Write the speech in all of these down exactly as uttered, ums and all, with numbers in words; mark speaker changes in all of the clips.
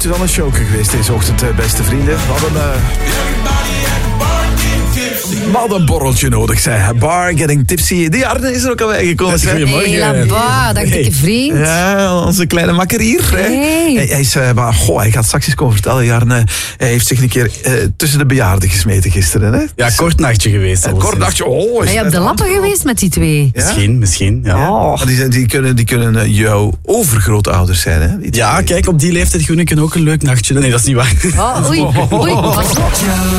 Speaker 1: is wel een show geweest deze ochtend, beste vrienden. We hadden uh... we hadden een borreltje nodig, zei Bar Getting Tipsy. Die Arne is er ook alweer gekomen.
Speaker 2: Goedemorgen. Hey, la bar, dag dikke vriend.
Speaker 1: Ja, onze kleine makker hier. Hey. Hij, hij, is, uh, maar, goh, hij gaat straks eens komen vertellen. Arne, hij heeft zich een keer uh, tussen de bejaarden gesmeten gisteren. Hè?
Speaker 3: Ja, kort nachtje geweest.
Speaker 1: Een kort nachtje, oh.
Speaker 2: Ben je op de lappen geweest met die twee?
Speaker 3: Ja? Misschien, misschien, ja.
Speaker 1: Oh. Die, die kunnen, die kunnen uh, jouw overgrootouders zijn, hè? Die
Speaker 3: ja, kijk, op die leeftijd gun ik ook een leuk nachtje. Nee, dat is niet waar.
Speaker 2: Oh, oei, oei, pas op.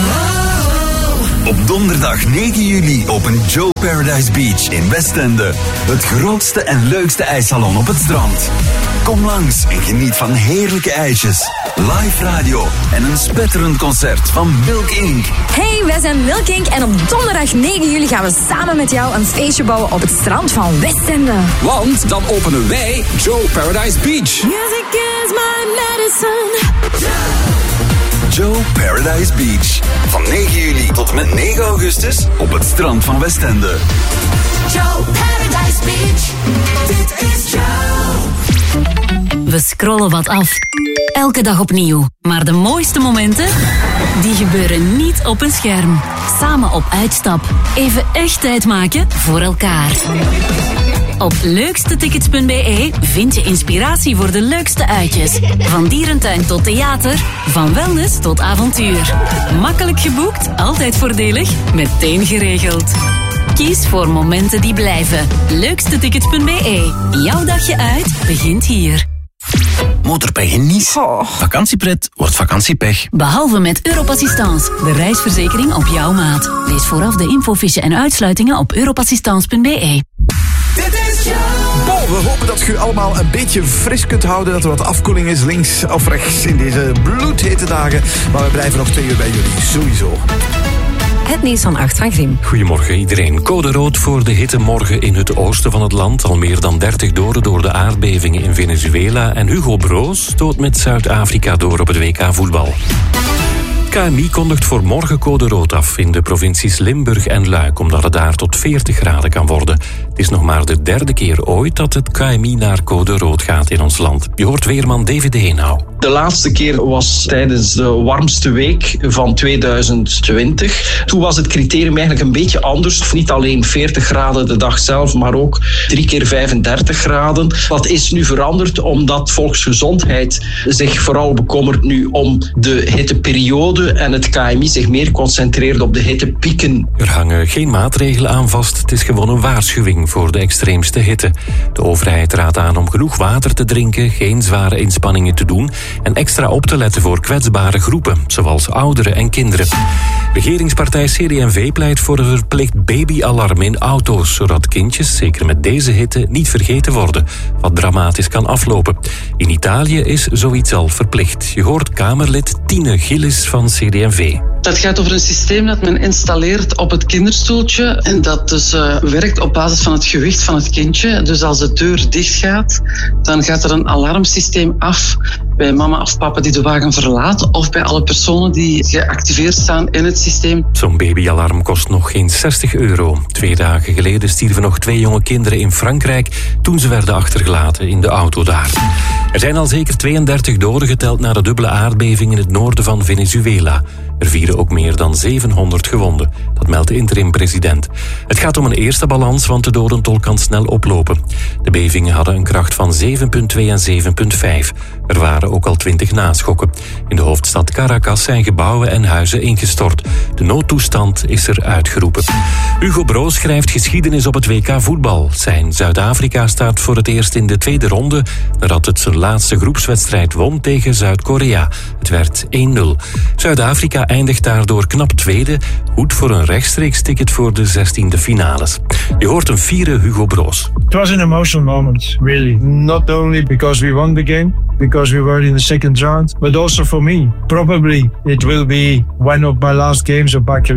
Speaker 4: Op donderdag negen juli opent Joe Paradise Beach in Westende. Het grootste en leukste ijssalon op het strand. Kom langs en geniet van heerlijke ijsjes, live radio en een spetterend concert van Milk Incorporated.
Speaker 5: Hey, wij zijn Milk Incorporated en op donderdag negen juli gaan we samen met jou een feestje bouwen op het strand van Westende.
Speaker 6: Want dan openen wij Joe Paradise Beach.
Speaker 5: Music is my medicine.
Speaker 4: Joe Paradise Beach. Van negen juli tot en met negen augustus op het strand van Westende.
Speaker 5: Joe Paradise Beach. Dit is Joe.
Speaker 7: We scrollen wat af. Elke dag opnieuw. Maar de mooiste momenten, die gebeuren niet op een scherm. Samen op uitstap. Even echt tijd maken voor elkaar. Op leukstetickets punt b e vind je inspiratie voor de leukste uitjes. Van dierentuin tot theater, van wellness tot avontuur. Makkelijk geboekt, altijd voordelig, meteen geregeld. Kies voor momenten die blijven. leukstetickets punt b e. Jouw dagje uit begint hier.
Speaker 8: Motorpech in Nice. Oh. Vakantiepret wordt vakantiepech.
Speaker 7: Behalve met Europassistance, de reisverzekering op jouw maat. Lees vooraf de infofiche en uitsluitingen op europassistance punt b e.
Speaker 1: Bon, we hopen dat je allemaal een beetje fris kunt houden. Dat er wat afkoeling is, links of rechts in deze bloedhete dagen. Maar we blijven nog twee uur bij jullie, sowieso.
Speaker 2: Het nieuws van acht van Grim.
Speaker 9: Goedemorgen iedereen. Code rood voor de hitte morgen in het oosten van het land. Al meer dan dertig doden door de aardbevingen in Venezuela. En Hugo Broos stoot met Zuid-Afrika door op het W K voetbal. K M I kondigt voor morgen code rood af in de provincies Limburg en Luik, omdat het daar tot veertig graden kan worden. Het is nog maar de derde keer ooit dat het K M I naar code rood gaat in ons land. Je hoort weerman David de Heenau.
Speaker 10: De laatste keer was tijdens de warmste week van tweeduizend twintig. Toen was het criterium eigenlijk een beetje anders. Niet alleen veertig graden de dag zelf, maar ook drie keer vijfendertig graden. Dat is nu veranderd omdat Volksgezondheid zich vooral bekommert nu om de hitteperiode en het K M I zich meer concentreert op de hittepieken.
Speaker 9: Er hangen geen maatregelen aan vast. Het is gewoon een waarschuwing voor de extreemste hitte. De overheid raadt aan om genoeg water te drinken, geen zware inspanningen te doen en extra op te letten voor kwetsbare groepen, zoals ouderen en kinderen. Regeringspartij C D en V pleit voor een verplicht babyalarm in auto's, zodat kindjes, zeker met deze hitte, niet vergeten worden, wat dramatisch kan aflopen. In Italië is zoiets al verplicht. Je hoort Kamerlid Tine Gillis van C D en V.
Speaker 11: Dat gaat over een systeem dat men installeert op het kinderstoeltje en dat dus uh, werkt op basis van het gewicht van het kindje. Dus als de deur dicht gaat, dan gaat er een alarmsysteem af bij mama of papa die de wagen verlaat of bij alle personen die geactiveerd staan in het systeem.
Speaker 9: Zo'n babyalarm kost nog geen zestig euro. Twee dagen geleden stierven nog twee jonge kinderen in Frankrijk toen ze werden achtergelaten in de auto daar. Er zijn al zeker tweeëndertig doden geteld na de dubbele aardbeving in het noorden van Venezuela. Er vielen ook meer dan zevenhonderd gewonden. Dat meldt de interim-president. Het gaat om een eerste balans, want de dodentol kan snel oplopen. De bevingen hadden een kracht van zeven komma twee en zeven komma vijf. Er waren ook al twintig naschokken. In de hoofdstad Caracas zijn gebouwen en huizen ingestort. De noodtoestand is er uitgeroepen. Hugo Broos schrijft geschiedenis op het W K voetbal. Zijn Zuid-Afrika staat voor het eerst in de tweede ronde nadat het zijn laatste groepswedstrijd won tegen Zuid-Korea. Het werd één nul. Zuid-Afrika eindigt daardoor knap tweede, goed voor een rechtstreeks ticket voor de zestiende finales. Je hoort een fiere Hugo Broos.
Speaker 12: It was an emotional moment, really. Not only because we won the game, because we were in the second round, but also for me. Probably it will be one of my last games of my career.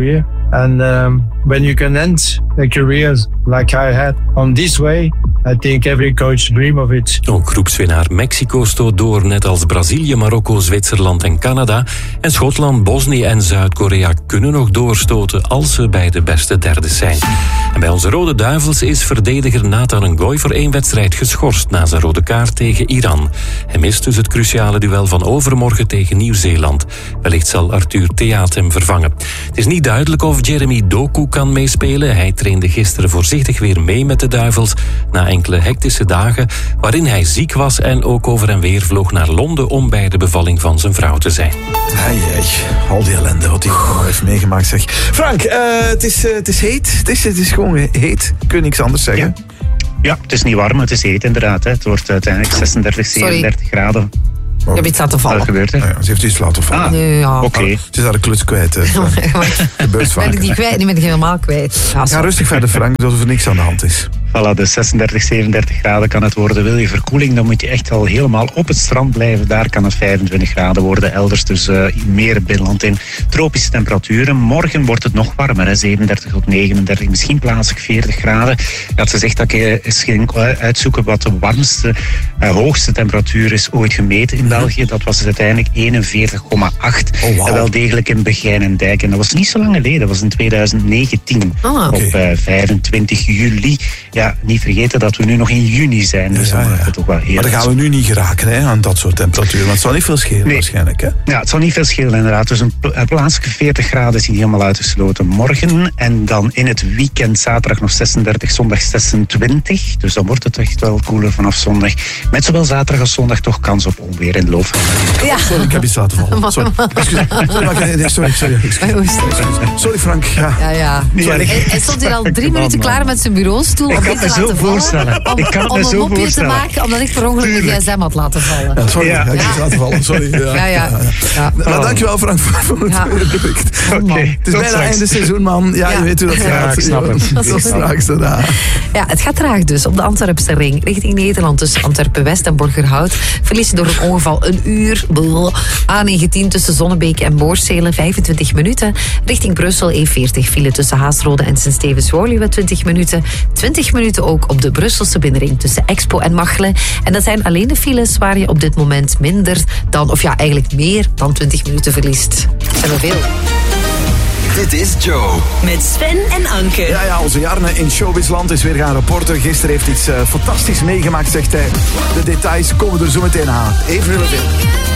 Speaker 12: And um, when you can end a career like I had on this way, I think every coach dream of it.
Speaker 9: Ook groepswinnaar Mexico stoot door, net als Brazilië, Marokko, Zwitserland en Canada. En Schotland, Bosnië en Zuid-Korea kunnen nog doorstoten als ze bij de beste derde zijn. En bij onze Rode Duivels is verdediger Nathan Ngoy voor één wedstrijd geschorst na zijn rode kaart tegen Iran. Hij mist dus het cruciale duel van overmorgen tegen Nieuw-Zeeland. Wellicht zal Arthur Theaat hem vervangen. Het is niet duidelijk of Jeremy Doku kan meespelen. Hij trainde gisteren voorzichtig weer mee met de Duivels na enkele hectische dagen waarin hij ziek was en ook over en weer vloog naar Londen om bij de bevalling van zijn vrouw te zijn.
Speaker 1: Ai, ai, al die ellende wat hij allemaal heeft meegemaakt, zeg. Frank, uh, het, is, uh, het is heet. Het is, het is gewoon heet. Kun je niks anders zeggen?
Speaker 13: Ja, ja, het is niet warm, het is heet inderdaad. Hè. Het wordt uiteindelijk zesendertig, zevenendertig graden.
Speaker 2: Ik heb iets laten vallen.
Speaker 13: Wat gebeurt er?
Speaker 1: Nou ja, ze heeft iets laten vallen.
Speaker 13: Ah,
Speaker 2: nee, ja.
Speaker 13: Oké. Okay.
Speaker 1: Het is haar kluts kwijt. Hè, de beurs
Speaker 2: ben ik die kwijt? Nu ben ik helemaal kwijt. Ja,
Speaker 1: ja, rustig verder, Frank, dat er niks aan de hand is.
Speaker 13: Voilà, dus zesendertig, zevenendertig graden kan het worden. Wil je verkoeling, dan moet je echt al helemaal op het strand blijven. Daar kan het vijfentwintig graden worden. Elders dus uh, meer het binnenland in. Tropische temperaturen. Morgen wordt het nog warmer, hè. zevenendertig tot negenendertig. Misschien plaatselijk veertig graden. Ik had gezegd dat ik eens ging uitzoeken wat de warmste, uh, hoogste temperatuur is ooit gemeten in België. Dat was uiteindelijk eenenveertig komma acht. Oh, wow. En wel degelijk in Begijn en Dijk. En dat was niet zo lang geleden. Dat was in twintig negentien. Oh, okay. Op uh, vijfentwintig juli. Ja, niet vergeten dat we nu nog in juni zijn. Dus ja, ja. Het ook wel heel
Speaker 1: maar dan gaan we nu niet geraken, hè, aan dat soort temperaturen. Want het zal niet veel schelen, nee. waarschijnlijk. Hè?
Speaker 13: Ja, het zal niet veel schelen inderdaad. Dus een plaatselijke veertig graden is niet helemaal uitgesloten morgen. En dan in het weekend zaterdag nog zesendertig, zondag zesentwintig. Dus dan wordt het echt wel koeler vanaf zondag. Met zowel zaterdag als zondag toch kans op onweer in de loop van de dag.
Speaker 1: Ja. Sorry, ik heb iets laten vallen. Sorry, sorry, sorry, sorry, sorry. Sorry Frank. Ja,
Speaker 2: ja. ja. Sorry. Hij, hij stond hier al drie minuten klaar met zijn bureaustoel.
Speaker 13: Ik kan het me zo voorstellen.
Speaker 2: Om,
Speaker 13: ik kan het
Speaker 2: om
Speaker 13: me
Speaker 2: een
Speaker 13: zo
Speaker 2: mopje
Speaker 13: voorstellen.
Speaker 2: te maken, omdat ik per ongeluk de gsm had laten vallen.
Speaker 1: Ja, sorry,
Speaker 2: ja.
Speaker 1: ik heb het laten vallen. Sorry. Ja,
Speaker 2: ja. ja. ja. ja.
Speaker 1: Maar oh. dankjewel Frank voor het ja. bericht.
Speaker 13: Okay.
Speaker 1: Het is bijna einde seizoen, man. Ja, ja, je weet hoe dat gaat.
Speaker 13: Ja, ik snap het.
Speaker 1: Tot straks daarna.
Speaker 2: Ja, het gaat traag dus op de Antwerpse ring. Richting Nederland tussen Antwerpen-West en Borgerhout. Verliezen door een ongeval een uur. A negentien tussen Zonnebeek en Boorselen vijfentwintig minuten. Richting Brussel E veertig file tussen Haasrode en Sint-Stevens-Woluwe twintig minuten. twintig minuten ook op de Brusselse binnenring tussen Expo en Machelen. En dat zijn alleen de files waar je op dit moment minder dan, of ja, eigenlijk meer dan twintig minuten verliest. Dat zijn er veel.
Speaker 4: Dit is Joe.
Speaker 7: Met Sven en Anke.
Speaker 1: Ja, ja, onze Jarne in Showbizland is weer gaan reporten. Gisteren heeft iets uh, fantastisch meegemaakt, zegt hij. De details komen er zo meteen aan. Even veel.